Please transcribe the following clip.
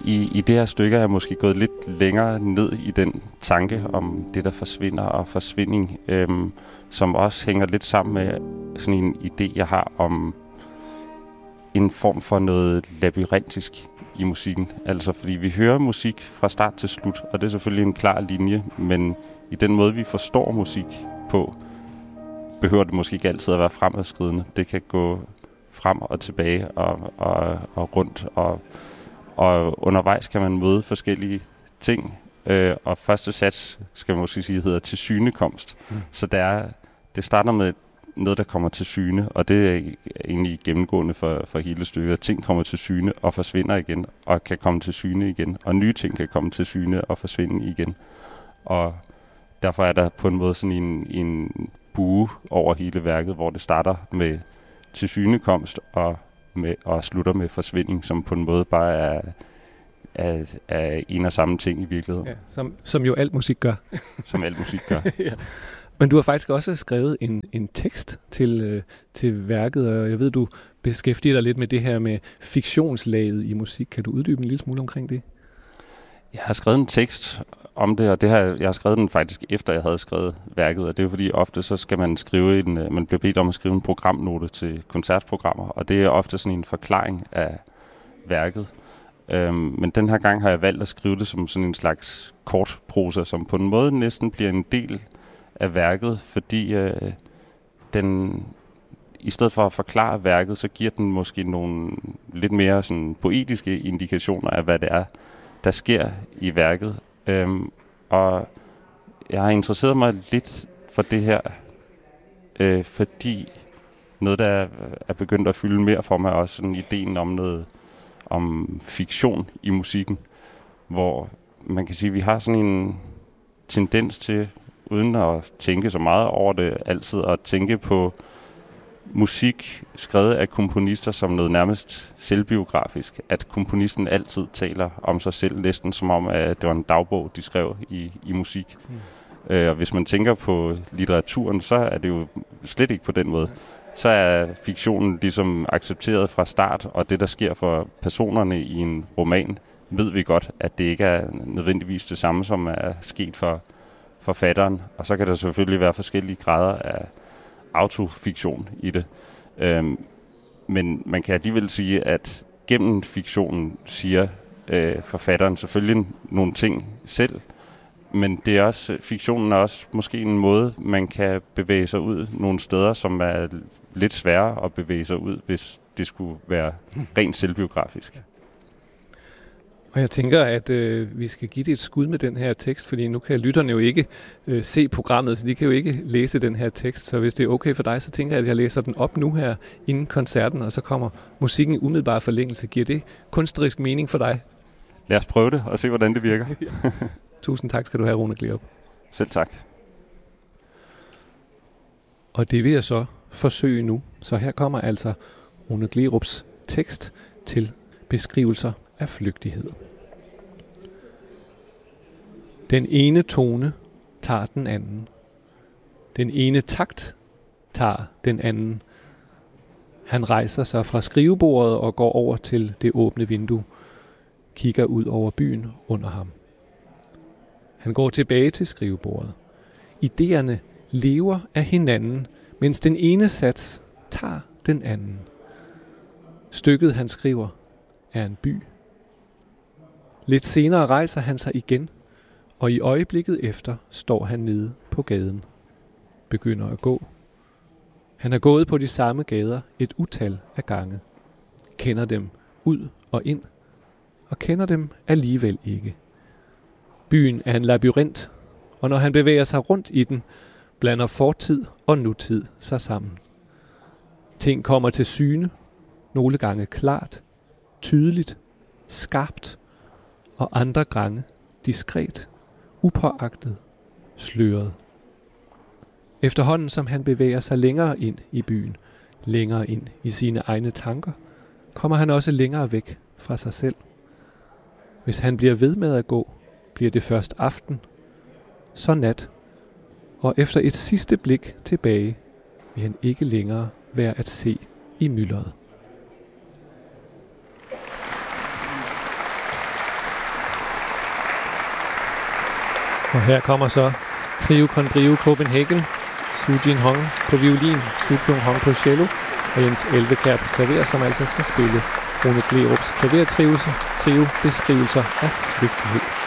i det her stykke er jeg måske gået lidt længere ned i den tanke om det, der forsvinder og forsvinding, som også hænger lidt sammen med sådan en idé, jeg har om en form for noget labyrintisk i musikken. Altså fordi vi hører musik fra start til slut, og det er selvfølgelig en klar linje, men i den måde, vi forstår musik på, behøver det måske ikke altid at være fremadskridende. Det kan gå frem og tilbage og rundt, og undervejs kan man møde forskellige ting. Og første sats, skal man måske sige, hedder tilsynekomst. Så det starter med noget, der kommer til syne, og det er egentlig gennemgående for hele stykket. Ting kommer til syne og forsvinder igen, og kan komme til syne igen, og nye ting kan komme til syne og forsvinde igen. Og derfor er der på en måde sådan en bue over hele værket, hvor det starter med tilsynekomst og slutter med forsvinding, som på en måde bare er en og samme ting i virkeligheden. Ja, som jo alt musik gør. Som alt musik gør. Ja. Men du har faktisk også skrevet en tekst til værket, og jeg ved, du beskæftiger dig lidt med det her med fiktionslaget i musik. Kan du uddybe en lille smule omkring det? Jeg har skrevet en tekst om det, og jeg har skrevet den faktisk efter jeg havde skrevet værket, og det er fordi ofte så skal man man bliver bedt om at skrive en programnote til koncertprogrammer, og det er ofte sådan en forklaring af værket. Men den her gang har jeg valgt at skrive det som sådan en slags kortprosa, som på en måde næsten bliver en del af værket, fordi den i stedet for at forklare værket, så giver den måske nogle lidt mere sådan poetiske indikationer af, hvad det er, der sker i værket. Og jeg har interesseret mig lidt for det her, fordi noget, der er begyndt at fylde mere for mig, også sådan ideen om fiktion i musikken, hvor man kan sige, at vi har sådan en tendens til, uden at tænke så meget over det, altid at tænke på musik skrevet af komponister som noget nærmest selvbiografisk. At komponisten altid taler om sig selv, næsten som om, at det var en dagbog, de skrev i musik. Og hvis man tænker på litteraturen, så er det jo slet ikke på den måde. Så er fiktionen ligesom accepteret fra start, og det, der sker for personerne i en roman, ved vi godt, at det ikke er nødvendigvis det samme, som er sket for forfatteren. Og så kan der selvfølgelig være forskellige grader af autofiktion i det. Men man kan alligevel sige, at gennem fiktionen siger forfatteren selvfølgelig nogle ting selv, men det er også, fiktionen er også måske en måde, man kan bevæge sig ud nogle steder, som er lidt sværere at bevæge sig ud, hvis det skulle være rent selvbiografisk. Og jeg tænker, at vi skal give det et skud med den her tekst, fordi nu kan lytterne jo ikke se programmet, så de kan jo ikke læse den her tekst. Så hvis det er okay for dig, så tænker jeg, at jeg læser den op nu her inden koncerten, og så kommer musikken i umiddelbar forlængelse. Giver det kunstnerisk mening for dig? Lad os prøve det og se, hvordan det virker. Tusind tak skal du have, Rune Gleerup. Selv tak. Og det vil jeg så forsøge nu. Så her kommer altså Rune Gleerups tekst til beskrivelser af flygtighed. Den ene tone tager den anden. Den ene takt tager den anden. Han rejser sig fra skrivebordet og går over til det åbne vindue. Kigger ud over byen under ham. Han går tilbage til skrivebordet. Idéerne lever af hinanden, mens den ene sats tager den anden. Stykket, han skriver, er en by. Lidt senere rejser han sig igen, og i øjeblikket efter står han nede på gaden. Begynder at gå. Han har gået på de samme gader et utal af gange. Kender dem ud og ind, og kender dem alligevel ikke. Byen er en labyrint, og når han bevæger sig rundt i den, blander fortid og nutid sig sammen. Ting kommer til syne, nogle gange klart, tydeligt, skarpt, og andre gange diskret, upåagtet, sløret. Efterhånden som han bevæger sig længere ind i byen, længere ind i sine egne tanker, kommer han også længere væk fra sig selv. Hvis han bliver ved med at gå, bliver det først aften, så nat, og efter et sidste blik tilbage, vil han ikke længere være at se i myldret. Og her kommer så Trio con Brio Copenhagen, Su Jin Hong på violin, Su Kyung Hong på cello og Jens Elvekær på klaver, som altså skal spille Rune Gleerups klavertrio beskrivelser af flygtighed.